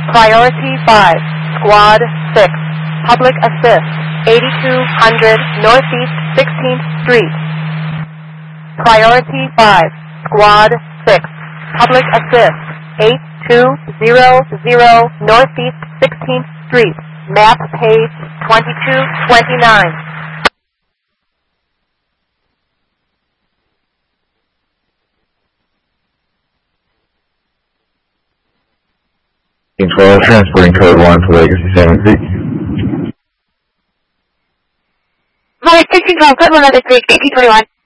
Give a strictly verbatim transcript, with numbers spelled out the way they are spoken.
Priority five, Squad six, Public Assist, eighty-two hundred Northeast sixteenth Street. Priority five, Squad six, Public Assist, eight two zero zero Northeast sixteenth Street, map page twenty-two twenty-nine. twelve, transporting code one to Legacy seven three. Hi, sixteen twelve, code one other three, eighteen twenty-one.